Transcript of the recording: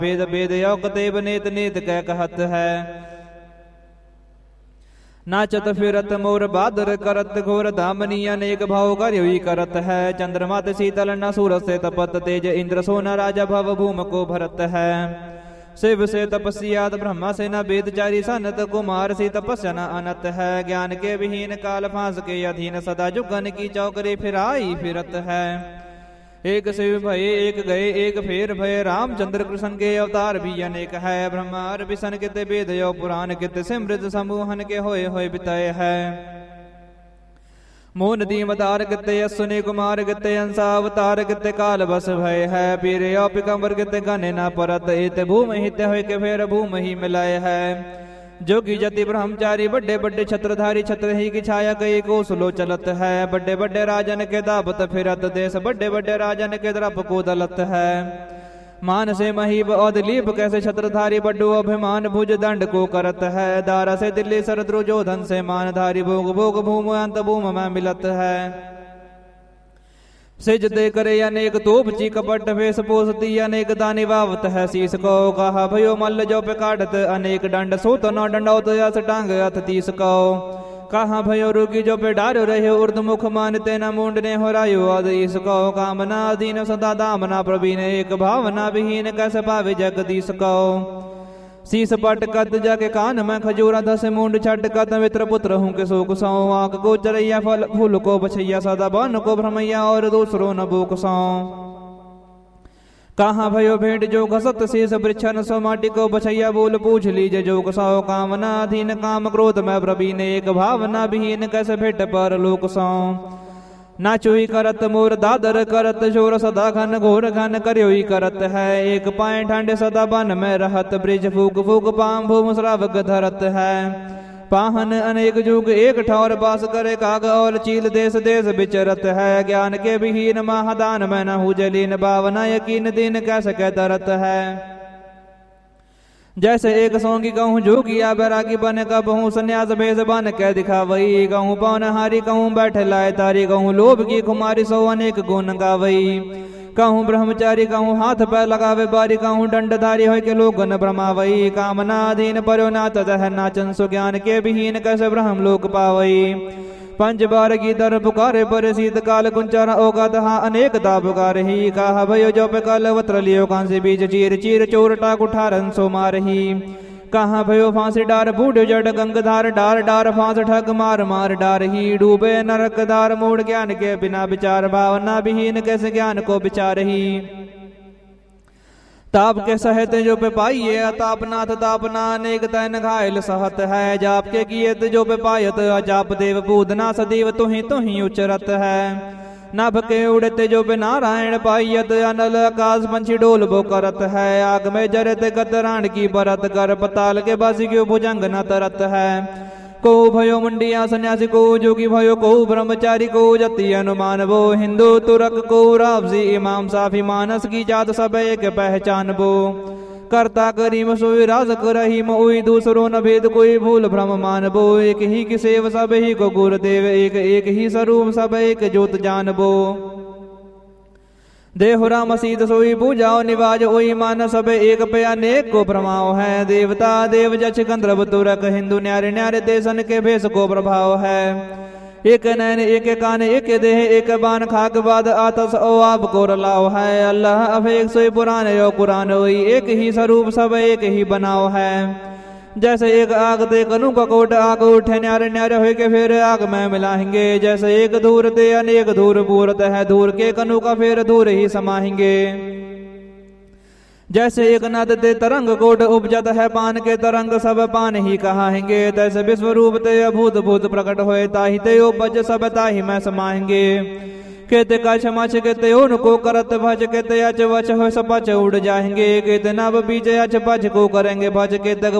भेद भेद यौकतेव नेत नेत कह कहत है। नाचत फिरत मोर बादर करत घोर धामनी अनेक भाव कार्य करत है। चंद्रमा शीतल न सूरज से तपत तेज इंद्र सोना राजा भव भूम को भरत है। शिव से तपस्यात ब्रह्मा से न वेदचारी सनत कुमार से तपस्या न अनत है। ज्ञान के विहीन काल फांस के अधीन सदा जुगन की चौकरी फिराई फिरत है। एक शिव भय एक गए एक फेर भय रामचंद्र कृष्ण के अवतार भी अनेक है। ब्रह्मा विष्णु कित वेद यो पुराण कित सिमृत समूहन के होए बितय है। मोन दीमदार किते असुनि कुमार किते अंसा अवतार किते काल बस भय है। पीर यो पिकंबर किते गने न परत इत भूम हित हो के फेर भूम ही मिलाय है। जोगी जति ब्रह्मचारी बड़े बड़े छत्रधारी छत्र ही की छाया कई को सुलो चलत है। बड़े बड़े राजन के दावत फिरत देश बड़े बड़े राजन के द्रप को दलत है। मान से महीब औदलीप कैसे छत्रधारी बड्डो अभिमान भुज दंड को करत है। दारा से दिल्ली सरद्रु जोधन से मानधारी भोग भोग भूम अंत भूम में मिलत है। सिज दे करे अनेक तोपची कपट वेश पोसती अनेक दानी वावत है। शीस को कहा भयो मल्ल जो पे काटत अनेक दंड सोत न दंडौत यस टांग अथ तीस को। कहा भयो रुकी जो पे डारो रहे उर्द मुख मानते न मुंड ने हो रायो अद ईस को। कामना अधीन सदा दामना प्रवीण एक भावना विहीन कैसे पावे जगदीश को। शीस पट कत जाके कान में खजूरा दस मुंड छट कत मित्र पुत्र हूँ के शोक सौ। आंख को चरैया फल फूल को बछैया सदा बन को भ्रमैया और दूसरो न भूख सौ। कहाँ भयो भेंट जो घसत शीस वृक्षन सो माटी को बछैया बोल पूछ लीजे जो सौ। कामना अधीन काम क्रोध में प्रवीण एक भावना विहीन कैसे भेंट पर लोक सौ। नाचुई करत मोर दादर करत जोर सदा घन घोर घन करयोई करत है। एक पाए ठंडे सदा बन में रहत ब्रिज फूक फूक पाम भूम श्रावक धरत है। पाहन अनेक जुग एक ठौर बास करे काग और चील देश देश विचरत है। ज्ञान के विहीन महादान में न हु जलीन भावना यकीन दिन कैसे कह तरत है। जैसे एक सौंगी कहूँ जोगिया बैरागी बन का बहु संन्यास भेष बन के दिखावई। कहूँ पौन हारी कहूँ बैठे लाए तारी कहूँ लोभ की कुमारी सौ अनेक गुण गावई। कहूँ ब्रह्मचारी कहूँ हाथ पैर लगावे बारी कहूँ दंडधारी हो के लोग न भ्रमावई। कामना अधीन पर्यो नात दह नाचन सुज्ञान के विहीन कैसे ब्रह्म लोक पावई। पंच बार की दर पुकारे पर शीत काल कुंचरा ओगा तहा अनेक दा पुकार ही। कहा भयो जो पे काल वत्र लियो कांसे बीच चीर चीर चोर टाक उठारन सो मारही। कहा भयो फांसी डार बूढ़ जड गंगधार डार डार फांस ठग मार मार डार ही। डूबे नरक धार मूढ़ ज्ञान के बिना विचार भावना विहीन कैसे ज्ञान को विचार ही। ताप के सहत जो पे पाइये अतापनाथ तापना अनेक तैन घायल सहत है। जाप के कियत जो पे पायत अजाप देव पूदना सदैव तुही उचरत है। नभ के उड़ते जो पे नारायण पाइयत अनल आकाश पंछी डोल बो करत है। आग में जरत गतराण की बरत कर पताल के बासी क्यों भुजंग न तरत है। को भयो मुंडिया सन्यासी को जोगी भयो को ब्रह्मचारी को जति अनुमान वो। हिंदू तुरक को रावजी इमाम साफी मानस की जात सब एक पहचान वो। करता करीम सोई राज करही मोई दूसरो न भेद कोई भूल भ्रम मान वो। एक ही की सेव सब ही को गुरुदेव एक एक ही स्वरूप सब एक ज्योत जान वो। देहु राम सीत सोई पूजाओ निवाज ओई मान सब एक पे अनेक को भ्रमाओ है। देवता देव जच गंधर्व तुरक हिंदू न्यारे न्यारे देशन के भेष को प्रभाव है। एक नैन एक कान एक देह एक बान खाक बाद आतस ओ आप को रलाओ है। अल्लाह अब एक सोई पुराण यो कुरान ओई एक ही स्वरूप सब एक ही बनाओ है। जैसे एक आग ते कनु का कोट आग उठे न्यारे न्यारे हो के फिर आग में मिलाएंगे। जैसे एक धूर ते अनेक धूर पूरत है धूर के कनु का फिर धूर ही समाएंगे। जैसे एक नद ते तरंग कोट उपजत है पान के तरंग सब पान ही कहाएंगे। तैसे विश्व रूप ते अभूत भूत प्रकट होए ताहि ते उपज सब ताहि में समाएंगे। केते कछ मछ केते उनको करत भज केते अच वच हो सपच उड़ जाएंगे। केते नव बीज अच पच को करेंगे भज के तक